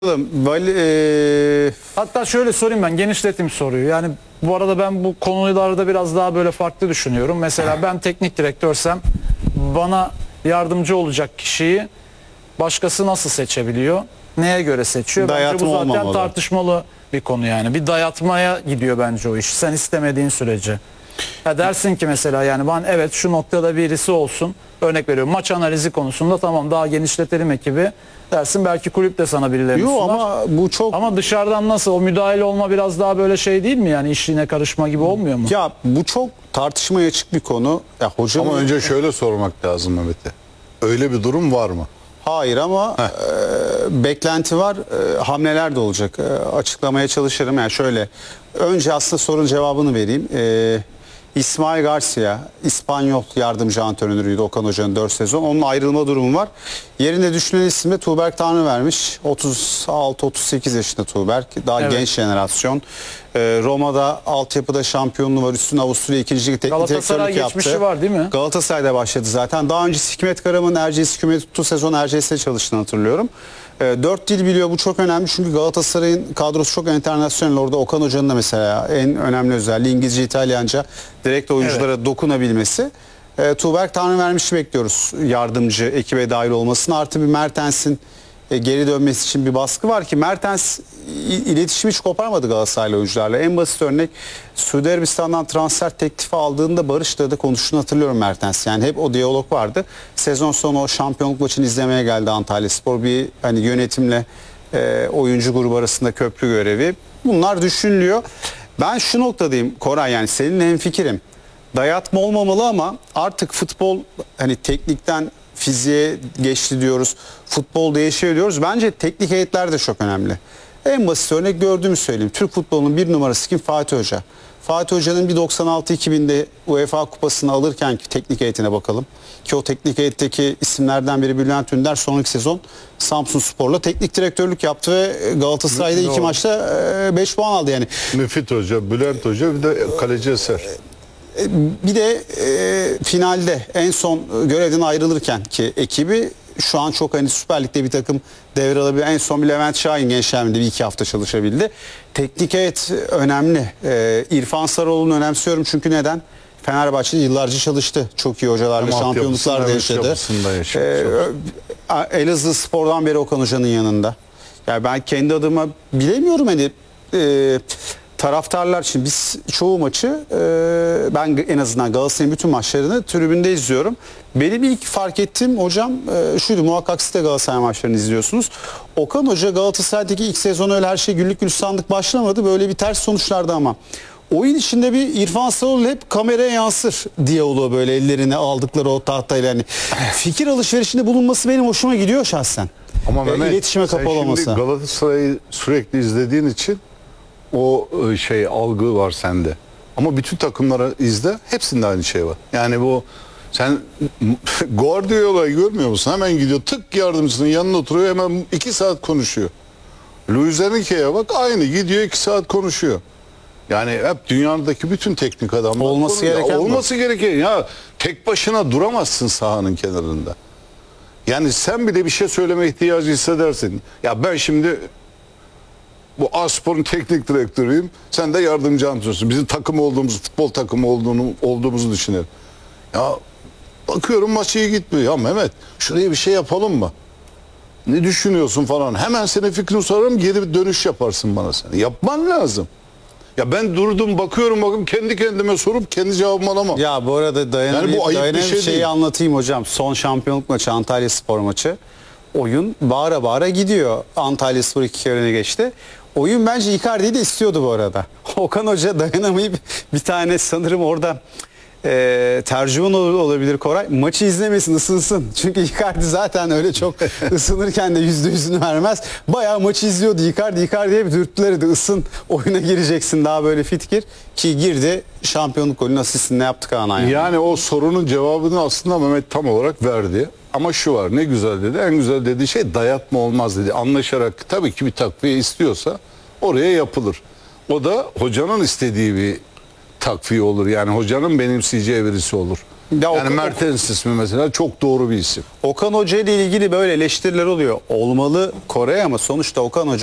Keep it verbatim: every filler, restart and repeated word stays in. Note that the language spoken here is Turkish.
Böyle, e... Hatta şöyle sorayım, ben genişleteyim soruyu. Yani bu arada ben bu konularda biraz daha böyle farklı düşünüyorum. Mesela ben teknik direktörsem bana yardımcı olacak kişiyi başkası nasıl seçebiliyor? Neye göre seçiyor? Dayatma bence bu zaten olmamalı. tartışmalı bir konu yani. Bir dayatmaya gidiyor bence o iş. Sen istemediğin sürece. Ya dersin ki mesela, yani ben evet şu noktada birisi olsun. Örnek veriyorum, maç analizi konusunda tamam, daha genişletelim ekibi dersin, belki kulüp de sana birilerini Yok sunar. ama bu çok... Ama dışarıdan nasıl o müdahale olma biraz daha böyle şey değil mi, yani işine karışma gibi olmuyor mu? Ya bu çok tartışmaya açık bir konu. Ya hocam... Ama önce şöyle sormak lazım Mehmet'e. Öyle bir durum var mı? Hayır ama e, beklenti var. E, hamleler de olacak. E, açıklamaya çalışırım. Yani şöyle, önce aslında sorunun cevabını vereyim. E, İsmail Garcia, İspanyol yardımcı antrenörüydü Okan Hoca'nın dört sezon. Onun ayrılma durumu var. Yerinde düşünen isim de Tuğberk Tanrıvermiş. otuz altı otuz sekiz yaşında Tuğberk. Daha evet, genç jenerasyon. Ee, Roma'da altyapıda şampiyonluğu var. Üstüne Avusturya ikinci teknik Galatasaray direktörlük geçmişi yaptı. var değil mi? Galatasaray'da başladı zaten. Daha önce Hikmet Karaman'ın Erciyes kümesi tuttuğu sezon Erciyes'te çalıştığını hatırlıyorum. Dört dil biliyor, bu çok önemli çünkü Galatasaray'ın kadrosu çok internasyonel. Orada Okan Hoca'nın da mesela en önemli özelliği İngilizce, İtalyanca direkt oyunculara evet, dokunabilmesi. E, Tuğberk Tanrıvermiş'i bekliyoruz yardımcı ekibe dahil olmasını. Artı bir Mertens'in e, geri dönmesi için bir baskı var ki Mertens iletişimi hiç koparmadı Galatasaraylı oyuncularla. En basit örnek, Suudi Arabistan'dan transfer teklifi aldığında Barış'la da konuştuğunu hatırlıyorum Mertens. Yani hep o diyalog vardı. Sezon sonu o şampiyonluk maçını izlemeye geldi Antalyaspor. Bir hani yönetimle e, oyuncu grubu arasında köprü görevi. Bunlar düşünülüyor. Ben şu noktadayım Koray, yani seninle hemfikirim. Dayatma olmamalı ama artık futbol hani teknikten fiziğe geçti diyoruz. Futbol değişiyor diyoruz. Bence teknik heyetler de çok önemli. En basit örnek gördüğümü söyleyeyim. Türk futbolunun bir numarası kim? Fatih Hoca. Fatih Hoca'nın bir doksan altı iki binde UEFA kupasını alırken ki teknik heyetine bakalım. Ki o teknik heyetteki isimlerden biri Bülent Ünder sonraki sezon Samsunspor'la teknik direktörlük yaptı ve Galatasaray'da iki Doğru. maçta beş puan aldı yani. Müfit Hoca, Bülent Hoca, bir de kaleci Eser. Bir de e, finalde en son görevden ayrılırken ki ekibi şu an çok hani Süper Lig'de bir takım devralabilir. En son bir Levent Şahin Gençler'de bir iki hafta çalışabildi. Teknik heyet önemli. E, İrfan Sarıoğlu'nu önemsiyorum çünkü neden? Fenerbahçe'de yıllarca çalıştı. Çok iyi hocalarla şampiyonluklar da yaşadı. E, Elazığ Spor'dan beri Okan Hoca'nın yanında. Yani ben kendi adıma bilemiyorum hani e, taraftarlar için biz çoğu maçı e, ben en azından Galatasaray'ın bütün maçlarını tribünde izliyorum. Benim ilk fark ettiğim hocam e, şuydu, muhakkak siz de Galatasaray maçlarını izliyorsunuz. Okan Hoca Galatasaray'daki ilk sezon öyle her şey güllük gülistanlık başlamadı. Böyle bir ters sonuçlardı ama oyun içinde bir İrfan Sarıoğlu hep kameraya yansır diyaloğu, böyle ellerine aldıkları o tahtayla yani fikir alışverişinde bulunması benim hoşuma gidiyor şahsen. Ama Mehmet, e, iletişime kapalı olması. Şimdi Galatasaray'ı sürekli izlediğin için o şey algı var sende. Ama bütün takımları izle, hepsinde aynı şey var. Yani bu, sen Guardiola'yı görmüyor musun? Hemen gidiyor, tık yardımcısının yanına oturuyor, hemen iki saat konuşuyor. Luis Enrique'ye bak, aynı gidiyor, iki saat konuşuyor. Yani hep dünyadaki bütün teknik adamlar olması gereken olması gereken ya, tek başına duramazsın sahanın kenarında. Yani sen bile bir şey söyleme ihtiyacı hissedersin. Ya ben şimdi bu A-Spor'un teknik direktörüyüm. Sen de yardımcı antrenörsün. Bizim takım olduğumuz, futbol takımı olduğunu olduğumuzu düşünelim. Ya bakıyorum maç iyi gitmiyor. Ya Mehmet, şuraya bir şey yapalım mı? Ne düşünüyorsun falan. Hemen senin fikrini sorarım, geri bir dönüş yaparsın bana sen. Yapman lazım. Ya ben durdum bakıyorum bakıyorum kendi kendime sorup kendi cevabımı alamam. Ya bu arada dayanabilir, yani bu ayıp bir şey şeyi değil. Anlatayım hocam. Son şampiyonluk maçı, Antalyaspor maçı. Oyun bağıra bağıra gidiyor. Antalyaspor iki kere öne geçti. Oyun bence Icardi'yi de istiyordu bu arada. Okan Hoca dayanamayıp bir tane sanırım orada e, tercüman olabilir Koray. Maçı izlemesin, ısınsın. Çünkü Icardi zaten öyle çok ısınırken de yüzde yüzünü vermez. Bayağı maçı izliyordu Icardi. Icardi'ye bir dürttüler de ısın, oyuna gireceksin, daha böyle fit gir. Ki girdi, şampiyonluk golünün asistini ne yaptık ana yani. Yani o sorunun cevabını aslında Mehmet tam olarak verdi. Ama şu var, ne güzel dedi, en güzel dediği şey dayatma olmaz dedi. Anlaşarak, tabii ki bir takviye istiyorsa oraya yapılır. O da hocanın istediği bir takviye olur. Yani hocanın benimseyeceği birisi olur. Ya Yani Okan- Mertens ismi mesela çok doğru bir isim. Okan Hoca ile ilgili böyle eleştiriler oluyor. Olmalı Kore ama sonuçta Okan Hoca